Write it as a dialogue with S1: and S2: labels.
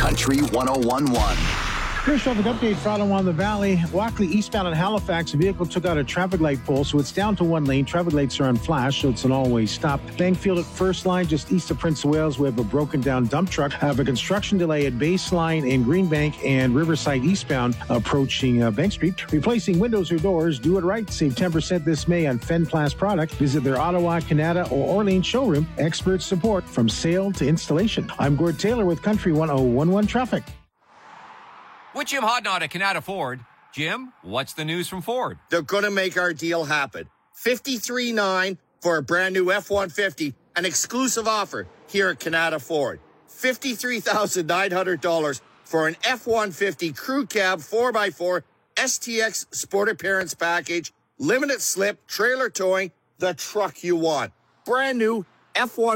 S1: Country 101.1.
S2: Here's traffic update for Ottawa the Valley. Walkley eastbound in Halifax, a vehicle took out a traffic light pole, so it's down to one lane. Traffic lights are on flash, so it's an all-way stop. Bankfield at First Line, just east of Prince of Wales, we have a broken down dump truck. Have a construction delay at Baseline in Greenbank and Riverside eastbound approaching Bank Street. Replacing windows or doors, do it right. Save 10% this May on Fenplast product. Visit their Ottawa, Canada, or Orleans showroom. Expert support from sale to installation. I'm Gord Taylor with Country 101.1 Traffic.
S3: With Jim Hodnott at Canada Ford. Jim, what's the news from Ford?
S4: They're going to make our deal happen. $53,900 for a brand new F-150, an exclusive offer here at Canada Ford. $53,900 for an F-150 crew cab 4x4 STX Sport Appearance Package, limited slip, trailer towing, the truck you want. Brand new F-150.